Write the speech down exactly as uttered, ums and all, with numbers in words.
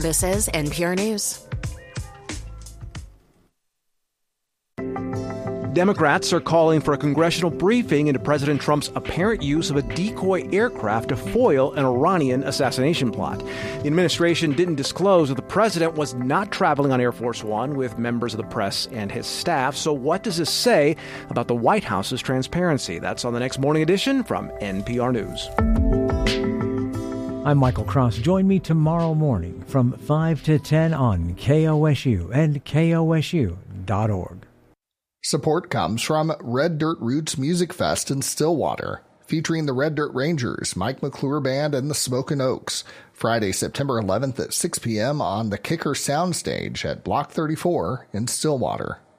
This is N P R News. Democrats are calling for a congressional briefing into President Trump's apparent use of a decoy aircraft to foil an Iranian assassination plot. The administration didn't disclose that the president was not traveling on Air Force One with members of the press and his staff. So what does this say about the White House's transparency? That's on the next Morning Edition from N P R News. I'm Michael Cross. Join me tomorrow morning from five to ten on K O S U and K O S U dot org. Support comes from Red Dirt Roots Music Fest in Stillwater, featuring the Red Dirt Rangers, Mike McClure Band, and the Smokin' Oaks. Friday, September eleventh at six p.m. on the Kicker Soundstage at Block thirty-four in Stillwater.